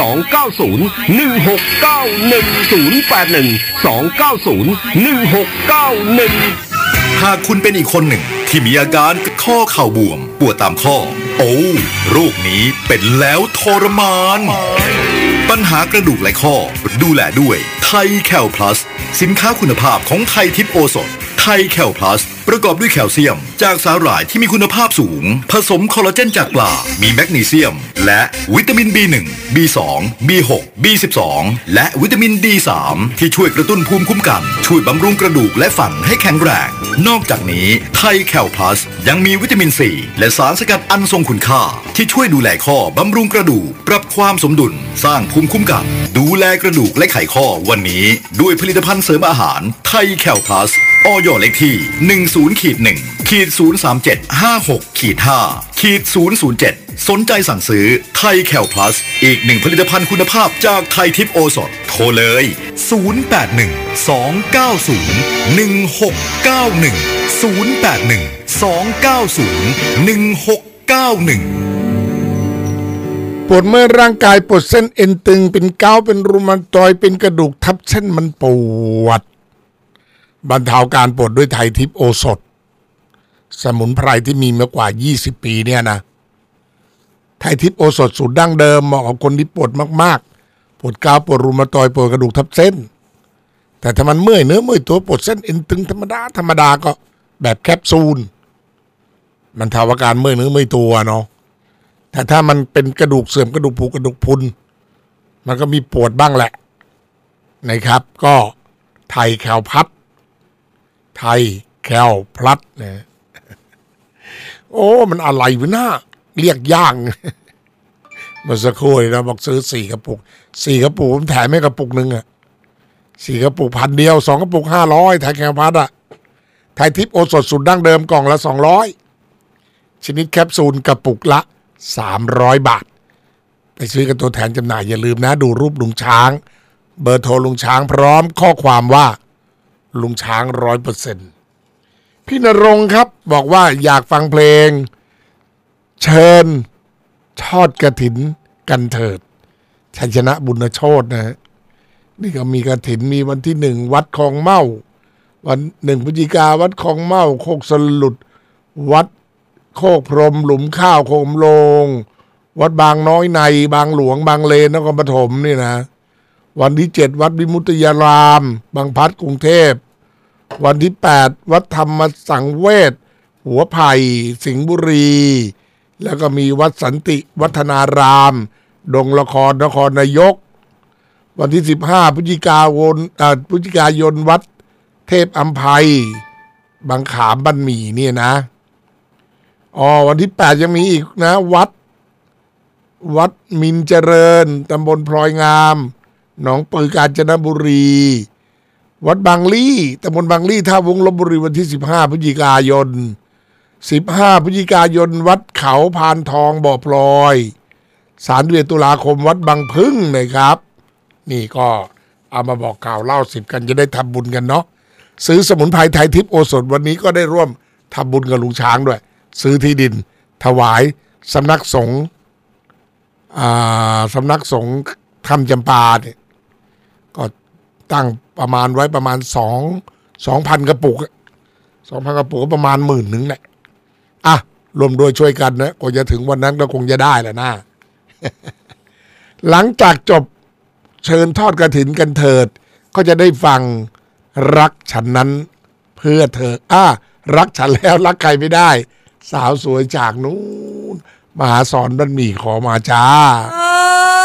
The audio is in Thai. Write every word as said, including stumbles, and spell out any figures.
สองเก้าศูนย์ หนึ่งหกเก้าหนึ่ง ศูนย์แปดหนึ่ง สองเก้าศูนย์ หนึ่งหกเก้าหนึ่งหากคุณเป็นอีกคนหนึ่งที่มีอาการข้อเข่าบวมปวดตามข้อโอ้โรคนี้เป็นแล้วทรมานปัญหากระดูกและข้อดูแลด้วยไทยแคลพลัสสินค้าคุณภาพของไทยทิพย์โอสถไทยแคลพลัสประกอบด้วยแคลเซียมจากสาหร่ายที่มีคุณภาพสูงผสมคอลลาเจนจากปลามีแมกนีเซียมและวิตามิน บี หนึ่ง บี สอง บี หก บี สิบสอง และวิตามิน ดี สาม ที่ช่วยกระตุ้นภูมิคุ้มกันช่วยบำรุงกระดูกและฟันให้แข็งแรงนอกจากนี้ไทยแคลพลัสยังมีวิตามินซีและสารสกัดอันทรงคุณค่าที่ช่วยดูแลข้อบำรุงกระดูกปรับความสมดุลสร้างภูมิคุ้มกันดูแลกระดูกและไขข้อวันนี้ด้วยผลิตภัณฑ์เสริมอาหารไทยแคลพลัสอย.เลขที่ หนึ่ง ศูนย์ หนึ่ง ศูนย์ สาม เจ็ด ห้า หก ห้า ศูนย์ ศูนย์ เจ็ด สนใจสั่งซื้อไทยแคลพลัสอีกหนึ่งผลิตภัณฑ์คุณภาพจากไทยทิพย์โอสถโทรเลย ศูนย์ แปด หนึ่ง สอง เก้า ศูนย์ หนึ่ง หก เก้า หนึ่ง ศูนย์ แปด หนึ่ง สอง เก้า ศูนย์ หนึ่ง หก เก้า หนึ่งปวดเมื่อยร่างกายปวดเส้นเอ็นตึงเป็นเกาต์เป็นรูมาตอยด์เป็นกระดูกทับเส้นมันปวดบรรเทาการปวดด้วยไทยทิพย์โอสถสมุนไพรที่มีมากว่ายี่สิบปีเนี่ยนะไทยทิพย์โอสถสูตรดั้งเดิมเหมาะกับคนที่ปวดมากๆปวดเกาต์ปวดรูมาตอยด์ปวดกระดูกทับเส้นแต่ถ้ามันเมื่อยเนื้อเมื่อยตัวปวดเส้นเอ็นตึงธรรมดาธรรมดาก็แบบแคปซูลมันเทาอาการเมื่อยเนื้อเมื่อยตัวเนาะแต่ถ้ามันเป็นกระดูกเสื่อมกระดูกผุกระดูกพรุนมันก็มีปวดบ้างแหละนะครับก็ไทยแคลพัดไทยแคลพลัดนะโอ้มันอะไรวะหน้าเรียกย่างเมื่อสักครู่เราบอกซื้อสี่กระปุกสี่กระปุกผมแถมให้กระปุกหนึ่งอ่ะสี่กระปุกพันเดียวสองกระปุกห้าร้อยไทยแคลพัดอ่ะไทยทิพย์โอสถสูตรดั้งเดิมกล่องละสองร้อยชนิดแคปซูลกระปุกละสามร้อยบาทไปซื้อกันตัวแทนจำหน่ายอย่าลืมนะดูรูปลุงช้างเบอร์โทรลุงช้างพร้อมข้อความว่าลุงช้างร้อยเปอร์เซ็นต์พี่ณรงค์ครับบอกว่าอยากฟังเพลงเชิญทอดกฐินกันเถิดชัยชนะบุญโชตนะฮะนี่ก็มีกฐินมีวันที่หนึ่งวัดคลองเม่าวันหนึ่งพฤศจิกาวัดคลองเม่าโคกสลุดวัดโคกพรมหลุมข้าวโคมโลงวัดบางน้อยในบางหลวงบางเลนนครปฐมนี่นะวันที่เจ็ดวัดวิมุตติยารามบางพลัดกรุงเทพวันที่แปดวัดธรรมสังเวชหัวไผ่สิงห์บุรีแล้วก็มีวัดสันติวัฒนารามดงละครนครนายกวันที่สิบห้าพฤศจิกายนอ่าพฤศจิกายนวัดเทพอัมภัยบางขามบ้านหมี่เนี่ยนะอ๋อวันที่แปดยังมีอีกนะวัดวัดมินเจริญตำบลพลอยงามหนองปือกาญจนบุรีวัดบางลี่ตำบลบางลี่ท่าวงลพบุรีวันที่สิบห้าพฤศจิกายนสิบห้าพฤศจิกายนวัดเขาพานทองบ่อพลอยสามสิบเอ็ดตุลาคมวัดบางพึ่งนะครับนี่ก็เอามาบอกกล่าวเล่าสิบกันจะได้ทำบุญกันเนาะซื้อสมุนไพรไทยทิพย์โอสถวันนี้ก็ได้ร่วมทำบุญกับลุงช้างด้วยซื้อที่ดินถวายสำนักสงฆ์สำนักสงฆ์ธรรมจำปาเนี่ยก็ตั้งประมาณไว้ประมาณสองสองพันกระปุกสองพันกระปุกก็ประมาณหมื่นหนึ่งแหละอ่ะรวมด้วยช่วยกันนะก็จะถึงวันนั้นก็คงจะได้แหละนะ หลังจากจบเชิญทอดกฐินกันเถิดก็จะได้ฟังรักฉันนั้นเพื่อเธออ่ะรักฉันแล้วรักใครไม่ได้สาวสวยจากนู้นมหาสอนบ้านหมี่ขอมาจ้า